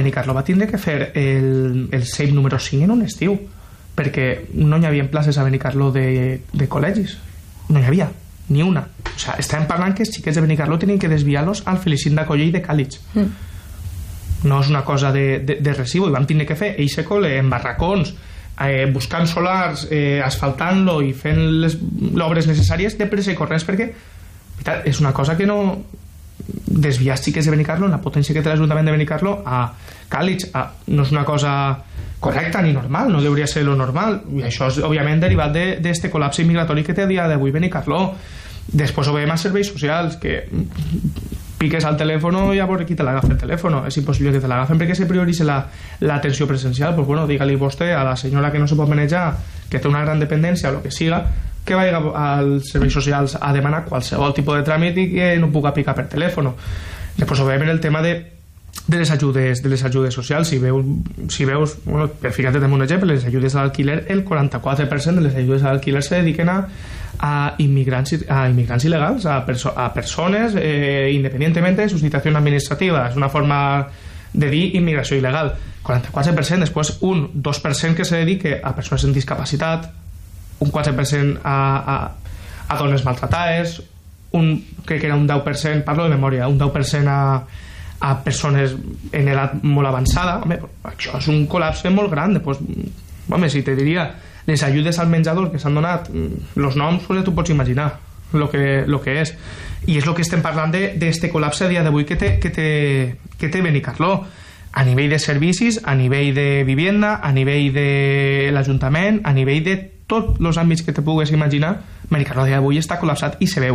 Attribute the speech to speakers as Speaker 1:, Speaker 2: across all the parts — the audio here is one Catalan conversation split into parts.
Speaker 1: Benicarló va tindre que fer el CEIP número 5 en un estiu, perquè no hi havia places a Benicarló de col·legis, no hi havia ni una. O sigui, estàvem parlant que els xiquets de Benicarló tenien que desviar-los al Felicín d'Acoller i de Càlig. No és una cosa de recibo, i vam tindre que fer eixe col·le en barracons, buscant solars, asfaltant-lo i fent les obres necessàries de pressa i corrents, perquè és una cosa que no... desviar els xiquets de Benicarló en la potència que té l'Ajuntament de Benicarló a Càlig no és una cosa correcta ni normal, no hauria de ser lo normal, i això és òbviament derivat d'este col·lapse migratori que té a dia d'avui Benicarló. Després ho veiem als serveis socials, que piques al telèfon i a veure qui te l'agafa el telèfon. És impossible que te l'agafen perquè se prioritza l'atenció presencial. Pues bueno, digue-li vostè a la senyora que no se pot manejar, que té una gran dependència o el que siga, que vagi als serveis socials a demanar qualsevol tipus de tràmit i que no puga picar per telèfon. Després veiem el tema de les ajudes socials. Si veus bueno, per ficar-te en un exemple, les ajudes a l'alquiler, el 44% de les ajudes a l'alquiler se dediquen a immigrants il·legals, a persones independientemente de su situación administrativa. És una forma de dir immigració il·legal. 44%, després un 2% que se dedique a persones amb discapacitat, un 4% a dones maltratades, crec que era un 10%, parlo de memòria, un 10% a persones en edat molt avançada. Home, això és un col·lapse molt gran. Després, home, si te diria les ajudes al menjador que s'han donat, els noms, pues, tu pots imaginar lo que és. I és el que estem parlant d'este col·lapse a dia d'avui que té Benicarló, a nivell de servicis, a nivell de vivienda, a nivell de l'Ajuntament, a nivell de tots els àmbits que te pugues imaginar. Benicarló a dia d'avui està col·lapsat i se veu.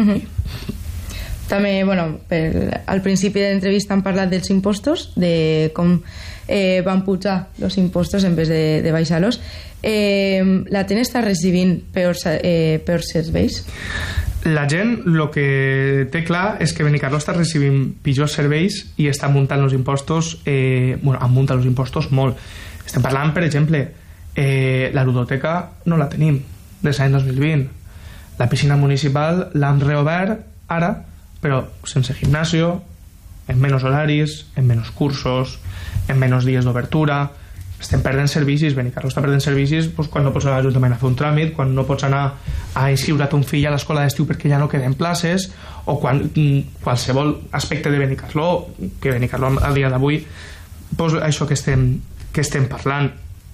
Speaker 2: També, bueno, al principi de l'entrevista han parlat dels impostos, de com van pujar els impostos en vez de baixar-los. La gent està recibint peors serveis?
Speaker 1: La gent el que té clar és que Benicarló està recibint pitjors serveis i està muntant els impostos, han muntat els impostos molt. Estem parlant, per exemple, la ludoteca no la tenim des de l'any 2020. La piscina municipal l'han reobert ara, però sense gimnasio, en menys horaris, en menys cursos, en menys dies d'obertura. Estem perdent servicis. Benicarló està perdent servicis quan no pots anar a l'Ajuntament a fer un tràmit, quan no pots anar a inscriure't un fill a l'escola d'estiu perquè ja no queden places, o quan qualsevol aspecte de Benicarló, que Benicarló a dia d'avui, doncs això que estem parlant.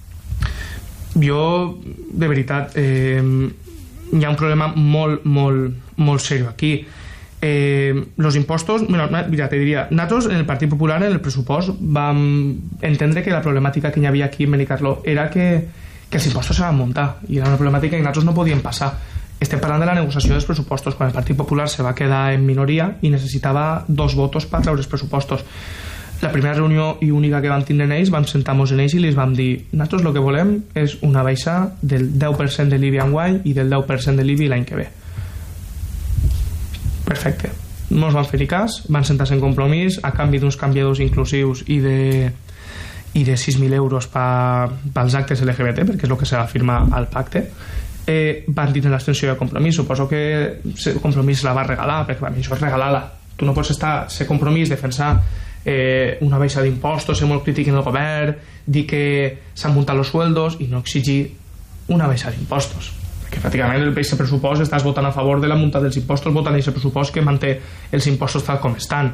Speaker 1: Jo, de veritat, hi ha un problema molt seriós aquí. Los impostos, mira, te diria, nosaltres en el Partit Popular en el pressupost vam entendre que la problemàtica que hi havia aquí en Benicarló era que els impostos se van muntar i era una problemàtica que nosaltres no podíem passar. Estem parlant de la negociació dels pressupostos, quan el Partit Popular se va quedar en minoria i necessitava 2 votos per treure els pressupostos. La primera reunió i única que vam tindre en ells, vam sentar-nos en ells i els vam dir: nosaltres el que volem és una baixa del 10% de l'IBI enguany i del 10% de l'IBI l'any que ve. Perfecte. No els van fer ni cas, van sentar-se en compromís a canvi d'uns canviadors inclusius i de 6.000 euros pels actes LGBT, perquè és el que s'ha de firmar al pacte. Van dir l'extensió de compromís. Suposo que el compromís la va regalar, perquè això és regalar-la. Tu no pots estar, ser compromís, defensar una baixa d'impostos, ser molt crític en el govern, dir que s'han muntat els sueldos i no exigir una baixa d'impostos. Que pràcticament el pressupost estàs votant a favor de la munta dels impostos, votant aquest pressupost que manté els impostos tal com estan.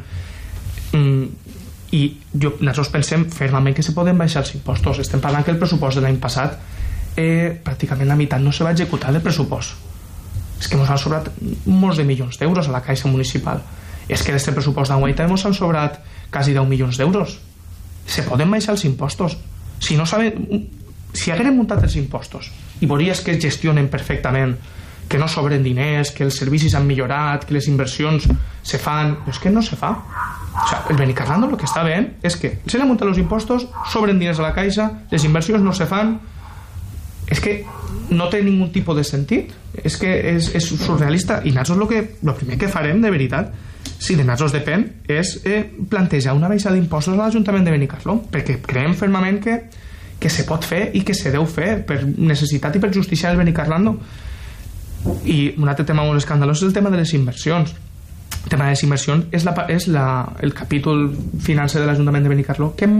Speaker 1: I nosaltres pensem fermament que se poden baixar els impostos. Estem parlant que el pressupost de l'any passat pràcticament la meitat no se va executar del pressupost. És que ens han sobrat molts de milions d'euros a la caixa municipal. És que d'aquest pressupost d'enguany també ens han sobrat quasi 10 milions d'euros. Se poden baixar els impostos. Si hagueren muntat els impostos i veuries que es gestionen perfectament, que no sobren diners, que els servicis han millorat, que les inversions se fan, però és que no se fa. O sea, el Benicarló el que està veient és que se han muntat els impostos, sobren diners a la caixa, les inversions no se fan. És que no té ningun tipus de sentit. És que és surrealista. I nosaltres el primer que farem, de veritat, si de nosaltres depèn, és plantejar una baixa d'impostos a l'Ajuntament de Benicarló, perquè creiem fermament que se pot fer i que se deu fer per necessitat i per justícia del Benicarló. I un altre tema molt escandalós és el tema de les inversions. El tema de les inversions és el capítol financer de l'Ajuntament de Benicarló que